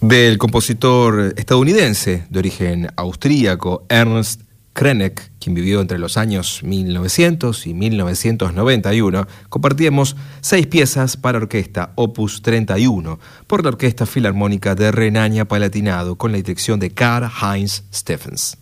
Del compositor estadounidense de origen austríaco Ernst Krenek, quien vivió entre los años 1900 y 1991, compartíamos 6 piezas para orquesta, opus 31, por la Orquesta Filarmónica de Renania-Palatinado, con la dirección de Karl-Heinz Steffens.